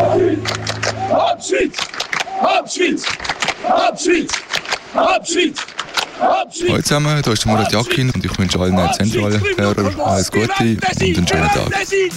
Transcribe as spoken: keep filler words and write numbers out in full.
Abschied! Abschied! Abschied! Abschied! Abschied! Hallo zusammen, hier ist der Murat Yakin und ich wünsche allen Zentralhörern alles Gute und einen schönen Tag.